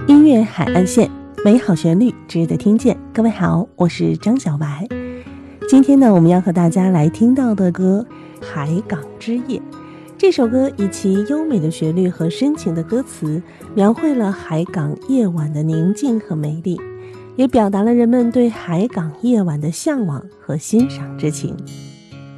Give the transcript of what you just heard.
音乐海岸线，美好旋律值得听见。各位好，我是张小白。今天呢，我们要和大家来听到的歌《海港之夜》。这首歌以其优美的旋律和深情的歌词，描绘了海港夜晚的宁静和美丽，也表达了人们对海港夜晚的向往和欣赏之情。